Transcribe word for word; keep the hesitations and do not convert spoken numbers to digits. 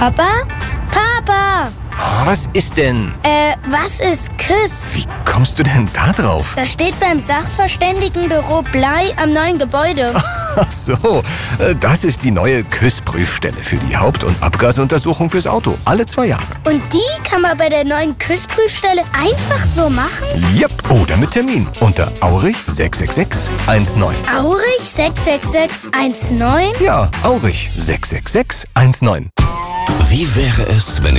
Papa? Papa! Oh, was ist denn? Äh, was ist Küss? Wie kommst du denn da drauf? Das steht beim Sachverständigenbüro Blei am neuen Gebäude. Ach so, äh, das ist die neue Küss-Prüfstelle für die Haupt- und Abgasuntersuchung fürs Auto. Alle zwei Jahre. Und die kann man bei der neuen Küss-Prüfstelle einfach so machen? Yep, oder mit Termin unter Aurich sechs sechs sechs eins neun. Aurich sechs sechs sechs eins neun? Ja, Aurich sechs sechs sechs eins neun. Wie wäre es, wenn